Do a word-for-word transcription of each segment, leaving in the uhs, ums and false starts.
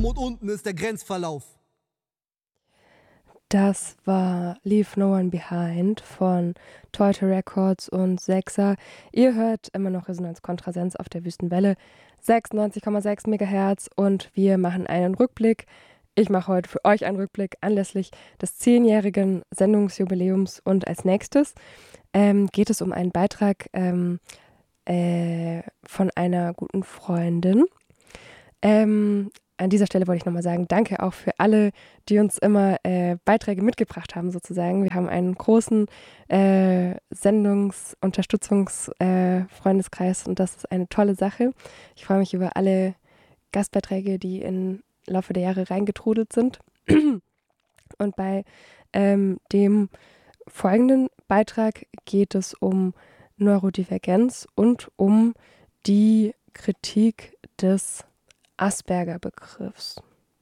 oben und unten ist der Grenzverlauf. Das war Leave No One Behind von Teute Records und Sechser. Ihr hört immer noch Resonanz Kontrasens auf der Wüstenwelle, sechsundneunzig Komma sechs Megahertz, und wir machen einen Rückblick. Ich mache heute für euch einen Rückblick anlässlich des zehnjährigen Sendungsjubiläums, und als nächstes ähm, geht es um einen Beitrag ähm, äh, von einer guten Freundin. Ähm, An dieser Stelle wollte ich nochmal sagen, danke auch für alle, die uns immer äh, Beiträge mitgebracht haben, sozusagen. Wir haben einen großen äh, Sendungs-Unterstützungs-Freundeskreis, äh, und das ist eine tolle Sache. Ich freue mich über alle Gastbeiträge, die im Laufe der Jahre reingetrudelt sind. Und bei ähm, dem folgenden Beitrag geht es um Neurodivergenz und um die Kritik des Asperger-Begriffs.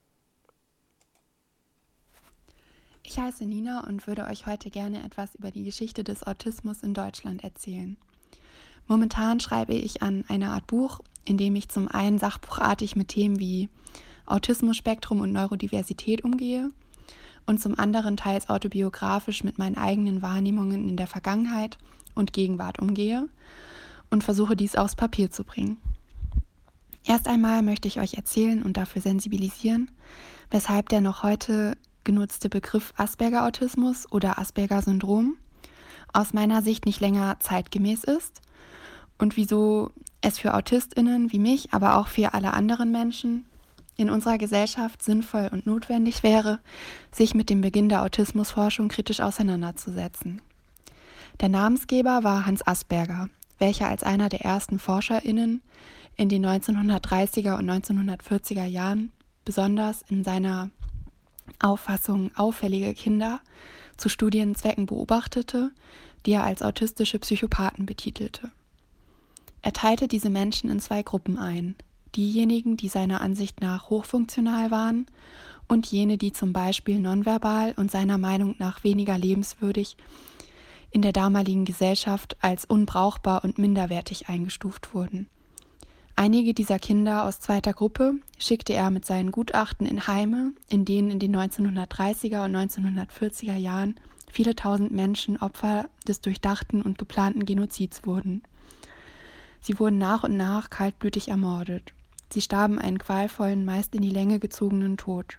Ich heiße Nina und würde euch heute gerne etwas über die Geschichte des Autismus in Deutschland erzählen. Momentan schreibe ich an einer Art Buch, in dem ich zum einen sachbuchartig mit Themen wie Autismus-Spektrum und Neurodiversität umgehe und zum anderen teils autobiografisch mit meinen eigenen Wahrnehmungen in der Vergangenheit und Gegenwart umgehe und versuche, dies aufs Papier zu bringen. Erst einmal möchte ich euch erzählen und dafür sensibilisieren, weshalb der noch heute genutzte Begriff Asperger-Autismus oder Asperger-Syndrom aus meiner Sicht nicht länger zeitgemäß ist und wieso es für AutistInnen wie mich, aber auch für alle anderen Menschen in unserer Gesellschaft sinnvoll und notwendig wäre, sich mit dem Beginn der Autismusforschung kritisch auseinanderzusetzen. Der Namensgeber war Hans Asperger, welcher als einer der ersten ForscherInnen in den neunzehnhundertdreißiger und neunzehnhundertvierziger Jahren besonders in seiner Auffassung auffällige Kinder zu Studienzwecken beobachtete, die er als autistische Psychopathen betitelte. Er teilte diese Menschen in zwei Gruppen ein: diejenigen, die seiner Ansicht nach hochfunktional waren, und jene, die zum Beispiel nonverbal und seiner Meinung nach weniger lebenswürdig in der damaligen Gesellschaft als unbrauchbar und minderwertig eingestuft wurden. Einige dieser Kinder aus zweiter Gruppe schickte er mit seinen Gutachten in Heime, in denen in den neunzehnhundertdreißiger und neunzehnhundertvierziger Jahren viele tausend Menschen Opfer des durchdachten und geplanten Genozids wurden. Sie wurden nach und nach kaltblütig ermordet. Sie starben einen qualvollen, meist in die Länge gezogenen Tod.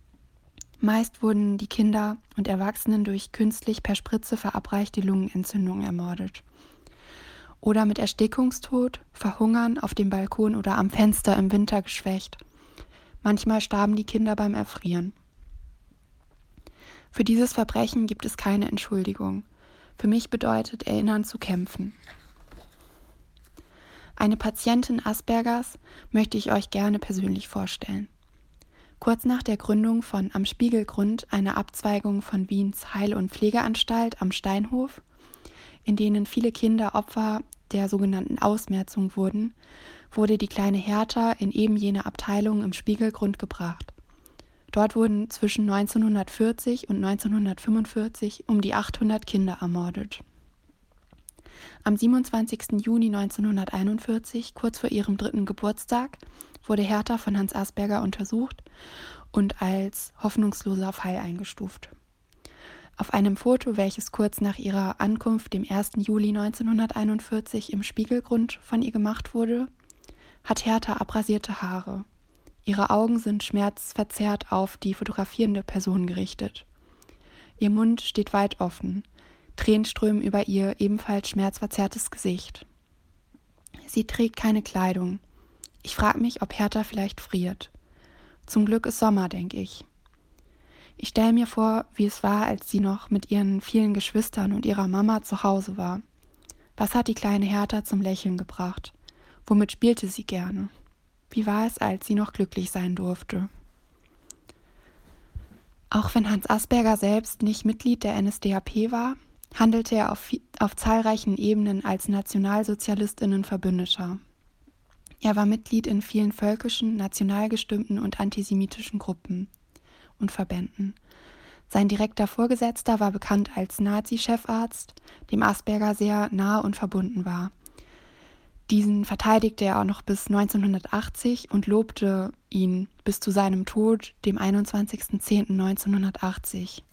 Meist wurden die Kinder und Erwachsenen durch künstlich per Spritze verabreichte Lungenentzündungen ermordet. Oder mit Erstickungstod, Verhungern auf dem Balkon oder am Fenster im Winter geschwächt. Manchmal starben die Kinder beim Erfrieren. Für dieses Verbrechen gibt es keine Entschuldigung. Für mich bedeutet Erinnern zu kämpfen. Eine Patientin Aspergers möchte ich euch gerne persönlich vorstellen. Kurz nach der Gründung von Am Spiegelgrund, einer Abzweigung von Wiens Heil- und Pflegeanstalt am Steinhof, in denen viele Kinder Opfer der sogenannten Ausmerzung wurden, wurde die kleine Hertha in eben jene Abteilung im Spiegelgrund gebracht. Dort wurden zwischen neunzehnhundertvierzig und neunzehnhundertfünfundvierzig um die achthundert Kinder ermordet. Am siebenundzwanzigsten Juni neunzehnhunderteinundvierzig, kurz vor ihrem dritten Geburtstag, wurde Hertha von Hans Asperger untersucht und als hoffnungsloser Fall eingestuft. Auf einem Foto, welches kurz nach ihrer Ankunft dem ersten Juli neunzehnhunderteinundvierzig im Spiegelgrund von ihr gemacht wurde, hat Hertha abrasierte Haare. Ihre Augen sind schmerzverzerrt auf die fotografierende Person gerichtet. Ihr Mund steht weit offen. Tränen strömen über ihr ebenfalls schmerzverzerrtes Gesicht. Sie trägt keine Kleidung. Ich frage mich, ob Hertha vielleicht friert. Zum Glück ist Sommer, denke ich. Ich stelle mir vor, wie es war, als sie noch mit ihren vielen Geschwistern und ihrer Mama zu Hause war. Was hat die kleine Hertha zum Lächeln gebracht? Womit spielte sie gerne? Wie war es, als sie noch glücklich sein durfte? Auch wenn Hans Asperger selbst nicht Mitglied der N S D A P war, handelte er auf, auf zahlreichen Ebenen als Nationalsozialistinnen Verbündeter. Er war Mitglied in vielen völkischen, national gestimmten und antisemitischen Gruppen und Verbänden. Sein direkter Vorgesetzter war bekannt als Nazi-Chefarzt, dem Asperger sehr nahe und verbunden war. Diesen verteidigte er auch noch bis neunzehnhundertachtzig und lobte ihn bis zu seinem Tod, dem einundzwanzigsten zehnten neunzehnhundertachtzig.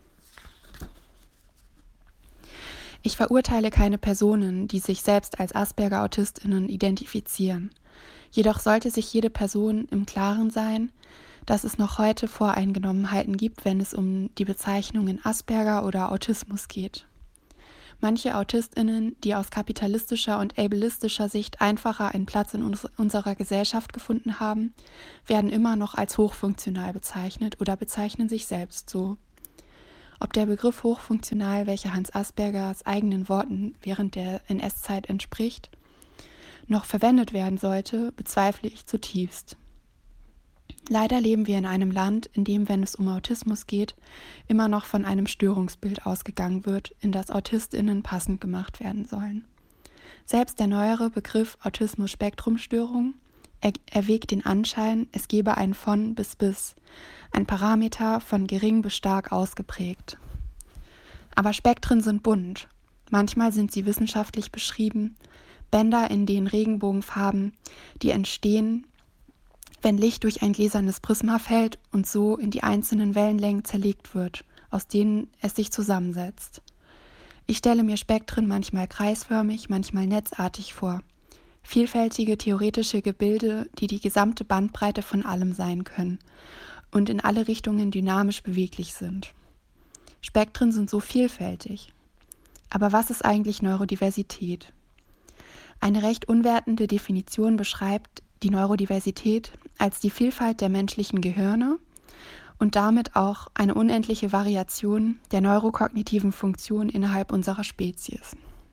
Ich verurteile keine Personen, die sich selbst als Asperger-AutistInnen identifizieren. Jedoch sollte sich jede Person im Klaren sein, dass es noch heute Voreingenommenheiten gibt, wenn es um die Bezeichnungen Asperger oder Autismus geht. Manche AutistInnen, die aus kapitalistischer und ableistischer Sicht einfacher einen Platz in uns, unserer Gesellschaft gefunden haben, werden immer noch als hochfunktional bezeichnet oder bezeichnen sich selbst so. Ob der Begriff hochfunktional, welcher Hans Aspergers eigenen Worten während der N S-Zeit entspricht, noch verwendet werden sollte, bezweifle ich zutiefst. Leider leben wir in einem Land, in dem, wenn es um Autismus geht, immer noch von einem Störungsbild ausgegangen wird, in das AutistInnen passend gemacht werden sollen. Selbst der neuere Begriff Autismus-Spektrum-Störung er- erwägt den Anschein, es gebe ein von bis bis, ein Parameter von gering bis stark ausgeprägt. Aber Spektren sind bunt. Manchmal sind sie wissenschaftlich beschrieben, Bänder in den Regenbogenfarben, die entstehen, wenn Licht durch ein gläsernes Prisma fällt und so in die einzelnen Wellenlängen zerlegt wird, aus denen es sich zusammensetzt. Ich stelle mir Spektren manchmal kreisförmig, manchmal netzartig vor. Vielfältige theoretische Gebilde, die die gesamte Bandbreite von allem sein können und in alle Richtungen dynamisch beweglich sind. Spektren sind so vielfältig. Aber was ist eigentlich Neurodiversität? Eine recht unwertende Definition beschreibt die Neurodiversität als die Vielfalt der menschlichen Gehirne und damit auch eine unendliche Variation der neurokognitiven Funktionen innerhalb unserer Spezies.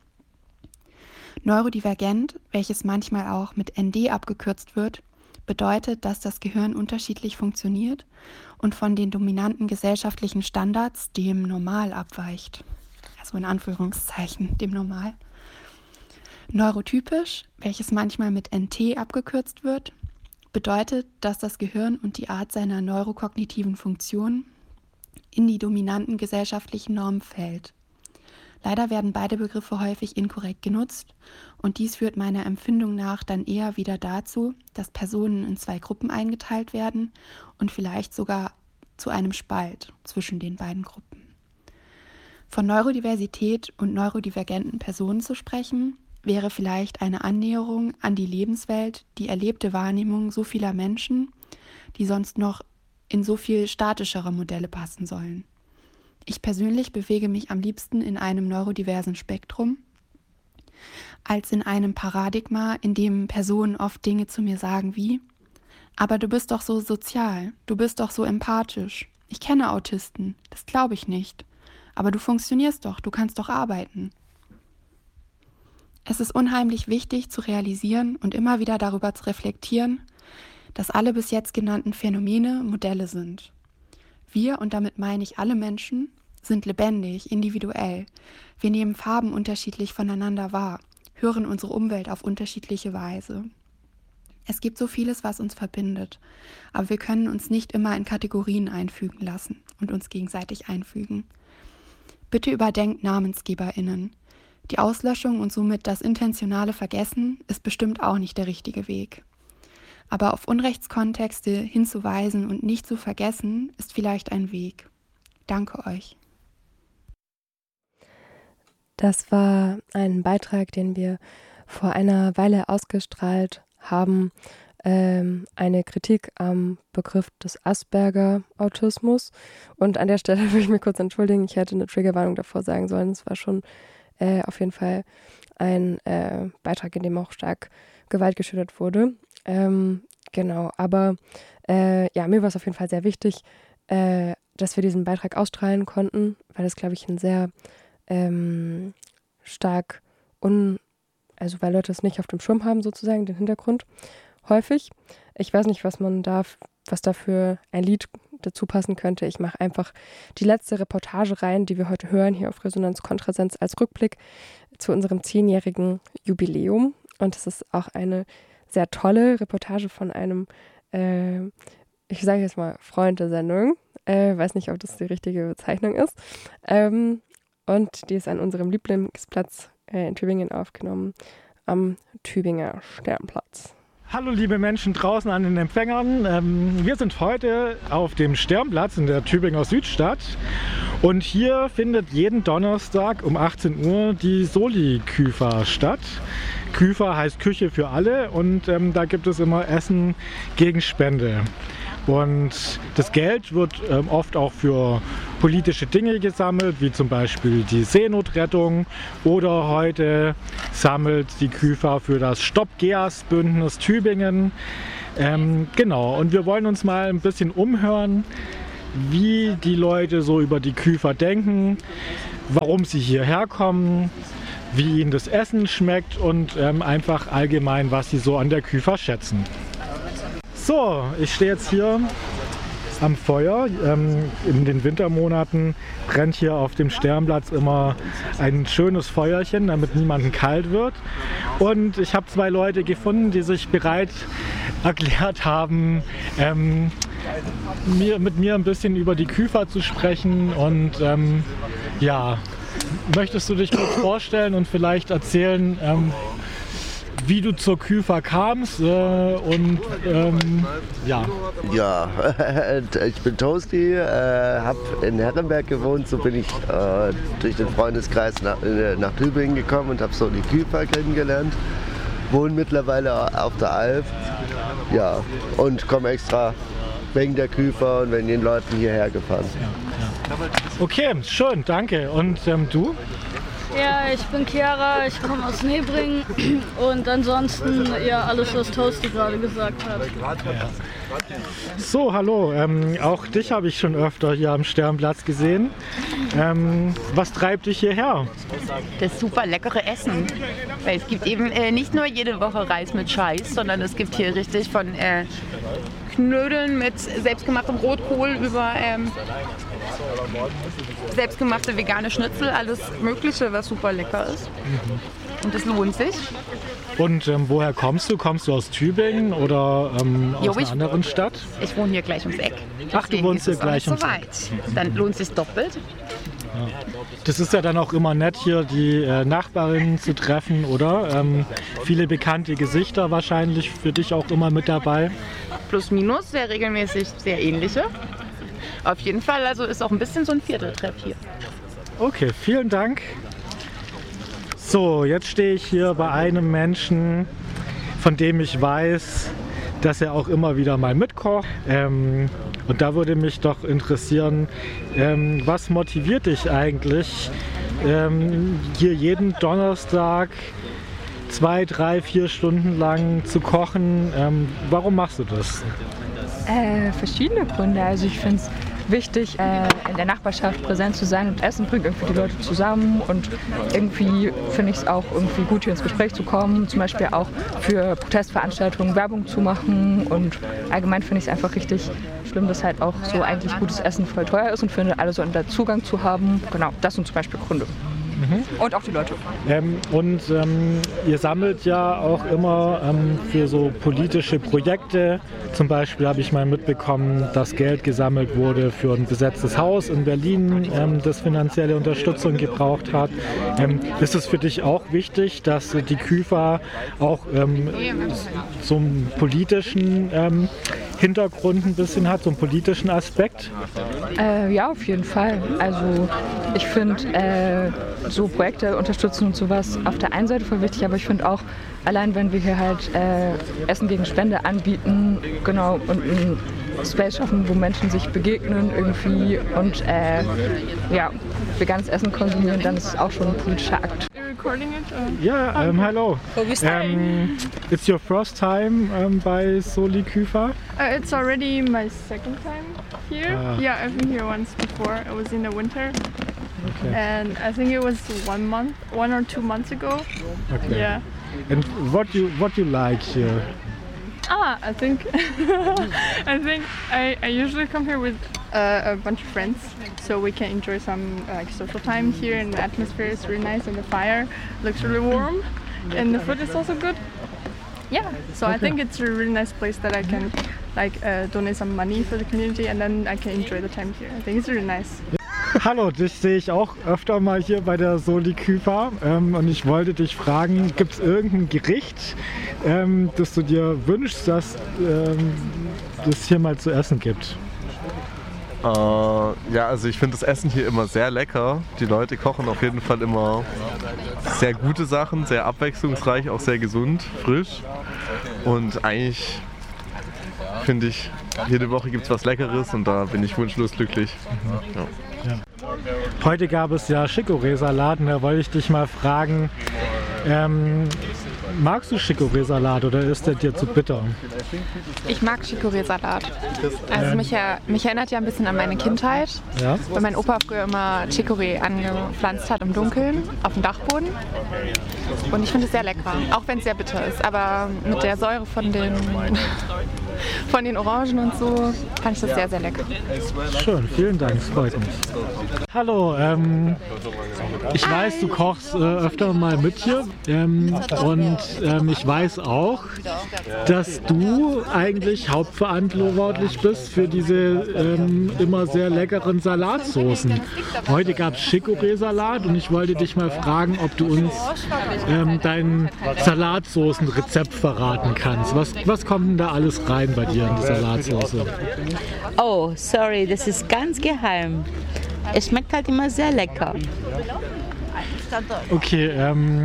Neurodivergent, welches manchmal auch mit N D abgekürzt wird, bedeutet, dass das Gehirn unterschiedlich funktioniert und von den dominanten gesellschaftlichen Standards dem Normal abweicht. Also in Anführungszeichen dem Normal. Neurotypisch, welches manchmal mit N T abgekürzt wird, bedeutet, dass das Gehirn und die Art seiner neurokognitiven Funktionen in die dominanten gesellschaftlichen Normen fällt. Leider werden beide Begriffe häufig inkorrekt genutzt und dies führt meiner Empfindung nach dann eher wieder dazu, dass Personen in zwei Gruppen eingeteilt werden und vielleicht sogar zu einem Spalt zwischen den beiden Gruppen. Von Neurodiversität und neurodivergenten Personen zu sprechen, wäre vielleicht eine Annäherung an die Lebenswelt, die erlebte Wahrnehmung so vieler Menschen, die sonst noch in so viel statischere Modelle passen sollen. Ich persönlich bewege mich am liebsten in einem neurodiversen Spektrum, als in einem Paradigma, in dem Personen oft Dinge zu mir sagen wie: Aber du bist doch so sozial, du bist doch so empathisch. Ich kenne Autisten, das glaube ich nicht. Aber du funktionierst doch, du kannst doch arbeiten. Es ist unheimlich wichtig zu realisieren und immer wieder darüber zu reflektieren, dass alle bis jetzt genannten Phänomene Modelle sind. Wir, und damit meine ich alle Menschen, sind lebendig, individuell. Wir nehmen Farben unterschiedlich voneinander wahr, hören unsere Umwelt auf unterschiedliche Weise. Es gibt so vieles, was uns verbindet, aber wir können uns nicht immer in Kategorien einfügen lassen und uns gegenseitig einfügen. Bitte überdenkt NamensgeberInnen. Die Auslöschung und somit das intentionale Vergessen ist bestimmt auch nicht der richtige Weg. Aber auf Unrechtskontexte hinzuweisen und nicht zu vergessen, ist vielleicht ein Weg. Danke euch. Das war ein Beitrag, den wir vor einer Weile ausgestrahlt haben. Ähm, eine Kritik am Begriff des Asperger-Autismus. Und an der Stelle will ich mich kurz entschuldigen, ich hätte eine Triggerwarnung davor sagen sollen. Es war schon Äh, auf jeden Fall ein äh, Beitrag, in dem auch stark Gewalt geschildert wurde. Ähm, genau, aber äh, ja, mir war es auf jeden Fall sehr wichtig, äh, dass wir diesen Beitrag ausstrahlen konnten, weil das, glaube ich, ein sehr ähm, stark un... also weil Leute es nicht auf dem Schirm haben, sozusagen, den Hintergrund, häufig. Ich weiß nicht, was man da, was da für ein Lied dazu passen könnte. Ich mache einfach die letzte Reportage rein, die wir heute hören, hier auf Resonanz Kontrasenz als Rückblick zu unserem zehnjährigen Jubiläum. Und es ist auch eine sehr tolle Reportage von einem, äh, ich sage jetzt mal, Freund der Sendung. Äh, weiß nicht, ob das die richtige Bezeichnung ist. Ähm, und die ist an unserem Lieblingsplatz äh, in Tübingen aufgenommen am Tübinger Sternplatz. Hallo liebe Menschen draußen an den Empfängern. Ähm, wir sind heute auf dem Sternplatz in der Tübinger Südstadt und hier findet jeden Donnerstag um achtzehn Uhr die Soli-Küfa statt. Küfa heißt Küche für alle und ähm, da gibt es immer Essen gegen Spende. Und das Geld wird ähm, oft auch für politische Dinge gesammelt, wie zum Beispiel die Seenotrettung, oder heute sammelt die Küfa für das Stopp-G E A S-Bündnis Tübingen. Ähm, genau, und wir wollen uns mal ein bisschen umhören, wie die Leute so über die Küfa denken, warum sie hierher kommen, wie ihnen das Essen schmeckt und ähm, einfach allgemein, was sie so an der Küfa schätzen. So, ich stehe jetzt hier am Feuer. Ähm, in den Wintermonaten brennt hier auf dem Sternplatz immer ein schönes Feuerchen, damit niemandem kalt wird. Und ich habe zwei Leute gefunden, die sich bereit erklärt haben, ähm, mir, mit mir ein bisschen über die Küfa zu sprechen. Und ähm, ja, möchtest du dich kurz vorstellen und vielleicht erzählen, ähm, wie du zur Küfa kamst äh, und ähm, ja. Ja, ich bin Toasty, äh, habe in Herrenberg gewohnt, so bin ich äh, durch den Freundeskreis nach, äh, nach Tübingen gekommen und habe so die Küfa kennengelernt. Wohne mittlerweile auf der Alp, ja, und komme extra wegen der Küfa und wegen den Leuten hierher gefahren. Ja, ja. Okay, schön, danke. Und ähm, du? Ja, ich bin Chiara, ich komme aus Nebringen und ansonsten ja alles, was Toasty gerade gesagt hat. Ja. So, hallo, ähm, auch dich habe ich schon öfter hier am Sternplatz gesehen. Ähm, was treibt dich hierher? Das super leckere Essen. Weil es gibt eben äh, nicht nur jede Woche Reis mit Scheiß, sondern es gibt hier richtig von äh, Knödeln mit selbstgemachtem Rotkohl über ähm, selbstgemachte vegane Schnitzel, alles Mögliche, was super lecker ist. Mhm. Und es lohnt sich. Und ähm, woher kommst du? Kommst du aus Tübingen oder ähm, aus jo, einer anderen Stadt? Ich wohne hier gleich ums Eck. Ach, du wohnst hier gleich ums Eck. So weit. Dann lohnt es sich doppelt. Ja. Das ist ja dann auch immer nett, hier die äh, Nachbarinnen zu treffen, oder? Ähm, viele bekannte Gesichter wahrscheinlich für dich auch immer mit dabei. Plus minus, sehr regelmäßig sehr ähnliche. Auf jeden Fall, also ist auch ein bisschen so ein Vierteltreff hier. Okay, vielen Dank. So, jetzt stehe ich hier bei einem Menschen, von dem ich weiß, dass er auch immer wieder mal mitkocht. Ähm, und da würde mich doch interessieren, ähm, was motiviert dich eigentlich, ähm, hier jeden Donnerstag zwei, drei, vier Stunden lang zu kochen? Ähm, warum machst du das? Äh, verschiedene Gründe. Also ich finde es wichtig, äh, in der Nachbarschaft präsent zu sein und Essen bringt irgendwie die Leute zusammen und irgendwie finde ich es auch irgendwie gut, hier ins Gespräch zu kommen, zum Beispiel auch für Protestveranstaltungen Werbung zu machen und allgemein finde ich es einfach richtig schlimm, dass halt auch so eigentlich gutes Essen voll teuer ist und finde alle so einen Zugang zu haben. Genau, das sind zum Beispiel Gründe. Mhm. Und auch die Leute. Ähm, und ähm, ihr sammelt ja auch immer ähm, für so politische Projekte. Zum Beispiel habe ich mal mitbekommen, dass Geld gesammelt wurde für ein besetztes Haus in Berlin, ähm, das finanzielle Unterstützung gebraucht hat. Ähm, ist es für dich auch wichtig, dass die Küfa auch ähm, so einen politischen ähm, Hintergrund ein bisschen hat, so einen politischen Aspekt? Äh, ja, auf jeden Fall. Also ich finde äh, so Projekte unterstützen und sowas auf der einen Seite voll wichtig, aber ich finde auch, allein wenn wir hier halt äh, Essen gegen Spende anbieten, genau, und ein Space schaffen, wo Menschen sich begegnen irgendwie und äh, ja, veganes Essen konsumieren, dann ist es auch schon ein politischer Akt. Ja, um, hello. Um, it's your first time um, by Soli Küfa? Uh, it's already my second time here. Ah. Yeah, I've been here once before. It was in the winter. Okay. And I think it was one month, one or two months ago. Okay. Yeah. And what you what you like here? Ah, I think I think I, I usually come here with uh, a bunch of friends, so we can enjoy some like social time here, and the atmosphere is really nice, and the fire looks really warm, and the food is also good. Yeah, so okay. I think it's a really nice place that I can like uh, donate some money for the community, and then I can enjoy the time here. I think it's really nice. Hallo, dich sehe ich auch öfter mal hier bei der Soli Küfer ähm, und ich wollte dich fragen, gibt es irgendein Gericht, ähm, das du dir wünschst, dass ähm, es hier mal zu essen gibt? Äh, ja, also ich finde das Essen hier immer sehr lecker. Die Leute kochen auf jeden Fall immer sehr gute Sachen, sehr abwechslungsreich, auch sehr gesund, frisch. Und eigentlich finde ich, jede Woche gibt es was Leckeres und da bin ich wunschlos glücklich. Mhm. Ja. Ja. Heute gab es ja Chicorée-Salat und da wollte ich dich mal fragen, ähm, magst du Chicorée-Salat oder ist der dir zu bitter? Ich mag Chicorée-Salat. Also Ähm. mich, er, mich erinnert ja ein bisschen an meine Kindheit, Ja? weil mein Opa früher immer Chicorée angepflanzt hat im Dunkeln auf dem Dachboden. Und ich finde es sehr lecker, auch wenn es sehr bitter ist. Aber mit der Säure von den, von den Orangen und so fand ich das sehr, sehr lecker. Schön, vielen Dank, es freut mich. Hallo, ähm, ich weiß, du kochst äh, öfter mal mit hier ähm, und ähm, ich weiß auch, dass du eigentlich hauptverantwortlich bist für diese ähm, immer sehr leckeren Salatsoßen. Heute gab es Chicorée-Salat und ich wollte dich mal fragen, ob du uns ähm, dein Salatsoßenrezept verraten kannst. Was, was kommt denn da alles rein bei dir in die Salatsoße? Oh, sorry, das ist ganz geheim. Es schmeckt halt immer sehr lecker. Okay, ähm,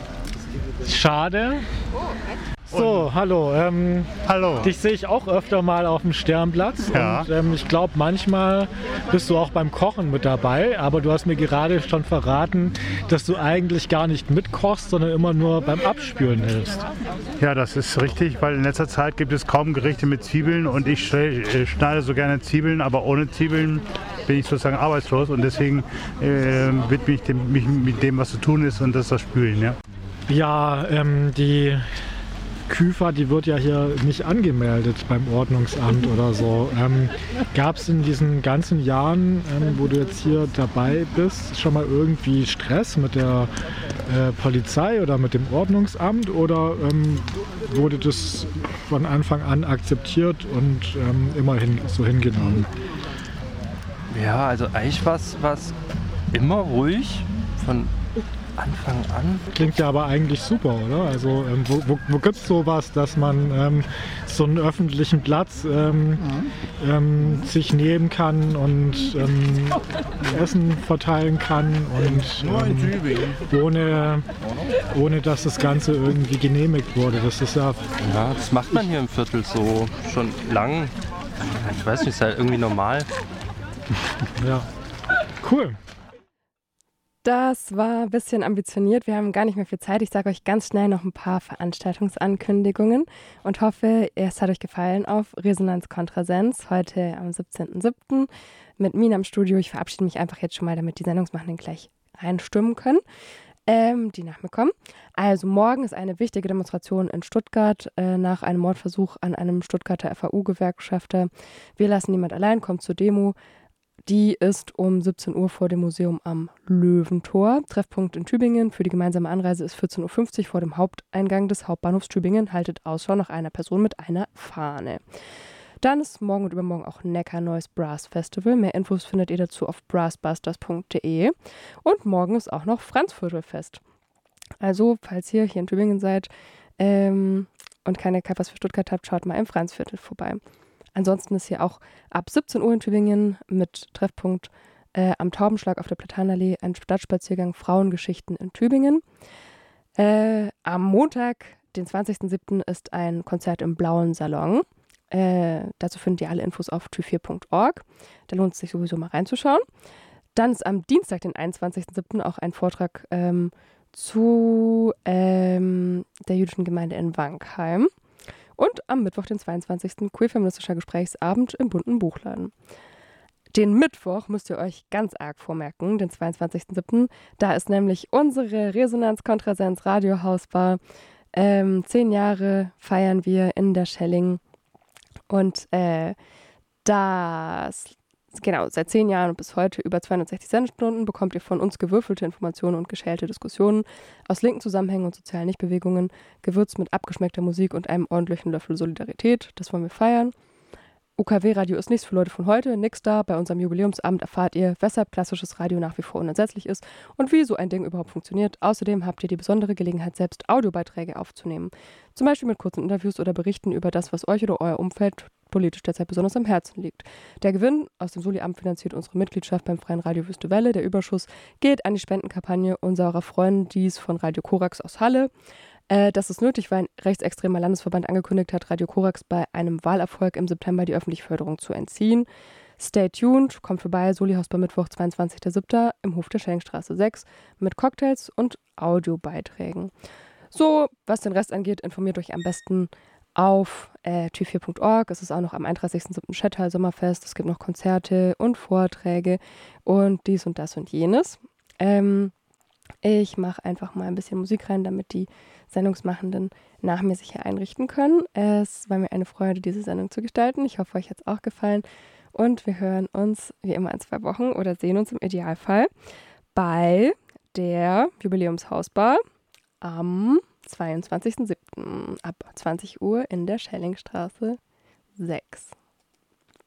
schade. So, hallo. Ähm, hallo. Dich sehe ich auch öfter mal auf dem Sternplatz. Ja. Und ähm, ich glaube, manchmal bist du auch beim Kochen mit dabei. Aber du hast mir gerade schon verraten, dass du eigentlich gar nicht mitkochst, sondern immer nur beim Abspülen hilfst. Ja, das ist richtig, weil in letzter Zeit gibt es kaum Gerichte mit Zwiebeln und ich schneide so gerne Zwiebeln, aber ohne Zwiebeln bin ich sozusagen arbeitslos und deswegen äh, widme ich dem, mich mit dem, was zu tun ist, und das ist das Spülen. Ja, Ja, ähm, die Küfer, die wird ja hier nicht angemeldet beim Ordnungsamt oder so. Ähm, Gab es in diesen ganzen Jahren, ähm, wo du jetzt hier dabei bist, schon mal irgendwie Stress mit der äh, Polizei oder mit dem Ordnungsamt oder ähm, wurde das von Anfang an akzeptiert und ähm, immerhin so hingenommen? Ja, also eigentlich war es immer ruhig von Anfang an. Klingt ja aber eigentlich super, oder? Also ähm, wo, wo, wo gibt es sowas, dass man ähm, so einen öffentlichen Platz ähm, mhm. ähm, sich nehmen kann und ähm, Essen verteilen kann und ähm, ohne, ohne dass das Ganze irgendwie genehmigt wurde. Das ist ja... Ja, das macht man hier im Viertel so schon lang. Ich weiß nicht, ist halt irgendwie normal. Ja, cool. Das war ein bisschen ambitioniert. Wir haben gar nicht mehr viel Zeit. Ich sage euch ganz schnell noch ein paar Veranstaltungsankündigungen und hoffe, es hat euch gefallen auf Resonanz Kontrasens heute am siebzehnten siebten mit Mina im Studio. Ich verabschiede mich einfach jetzt schon mal, damit die Sendungsmachenden gleich einstimmen können, ähm, die nach mir kommen. Also morgen ist eine wichtige Demonstration in Stuttgart äh, nach einem Mordversuch an einem Stuttgarter F A U-Gewerkschafter. Wir lassen niemand allein, kommt zur Demo. Die ist um siebzehn Uhr vor dem Museum am Löwentor. Treffpunkt in Tübingen für die gemeinsame Anreise ist vierzehn Uhr fünfzig vor dem Haupteingang des Hauptbahnhofs Tübingen. Haltet Ausschau nach einer Person mit einer Fahne. Dann ist morgen und übermorgen auch Neckar Neues Brass Festival. Mehr Infos findet ihr dazu auf brassbusters punkt de. Und morgen ist auch noch Franzviertelfest. Also, falls ihr hier in Tübingen seid ähm, und keine Kaffees für Stuttgart habt, schaut mal im Franzviertel vorbei. Ansonsten ist hier auch ab siebzehn Uhr in Tübingen mit Treffpunkt äh, am Taubenschlag auf der Platanallee ein Stadtspaziergang Frauengeschichten in Tübingen. Äh, am Montag, den zwanzigsten siebten ist ein Konzert im Blauen Salon. Äh, dazu findet ihr alle Infos auf tü vier punkt org. Da lohnt es sich sowieso mal reinzuschauen. Dann ist am Dienstag, den einundzwanzigsten siebten auch ein Vortrag ähm, zu ähm, der jüdischen Gemeinde in Wankheim. Und am Mittwoch, den zweiundzwanzigsten queer-feministischer Gesprächsabend im Bunten Buchladen. Den Mittwoch müsst ihr euch ganz arg vormerken, den zweiundzwanzigsten siebten Da ist nämlich unsere Resonanz Kontrasens Radiohausbar. Ähm, zehn Jahre feiern wir in der Schelling. Und äh, das... Genau, seit zehn Jahren und bis heute über zweihundertsechzig Sendestunden bekommt ihr von uns gewürfelte Informationen und geschälte Diskussionen aus linken Zusammenhängen und sozialen Nichtbewegungen, gewürzt mit abgeschmeckter Musik und einem ordentlichen Löffel Solidarität. Das wollen wir feiern. U K W-Radio ist nichts für Leute von heute, nix da. Bei unserem Jubiläumsabend erfahrt ihr, weshalb klassisches Radio nach wie vor unersetzlich ist und wie so ein Ding überhaupt funktioniert. Außerdem habt ihr die besondere Gelegenheit, selbst Audiobeiträge aufzunehmen. Zum Beispiel mit kurzen Interviews oder Berichten über das, was euch oder euer Umfeld politisch derzeit besonders am Herzen liegt. Der Gewinn aus dem Soli-Amt finanziert unsere Mitgliedschaft beim Freien Radio Wüste Welle. Der Überschuss geht an die Spendenkampagne unserer Freundis von Radio Korax aus Halle. Äh, das ist nötig, weil ein rechtsextremer Landesverband angekündigt hat, Radio Korax bei einem Wahlerfolg im September die öffentliche Förderung zu entziehen. Stay tuned, kommt vorbei, Solihaus bei Mittwoch, zweiundzwanzigster siebter im Hof der Schellingstraße sechs mit Cocktails und Audiobeiträgen. So, was den Rest angeht, informiert euch am besten auf äh, tü vier punkt org. Es ist auch noch am einunddreißigster siebter Chattal Sommerfest. Es gibt noch Konzerte und Vorträge und dies und das und jenes. Ähm, ich mache einfach mal ein bisschen Musik rein, damit die Sendungsmachenden nach mir sich hier einrichten können. Es war mir eine Freude, diese Sendung zu gestalten. Ich hoffe, euch hat es auch gefallen. Und wir hören uns wie immer in zwei Wochen oder sehen uns im Idealfall bei der Jubiläumshausbar am zweiundzwanzigster siebter ab zwanzig Uhr in der Schellingstraße sechs.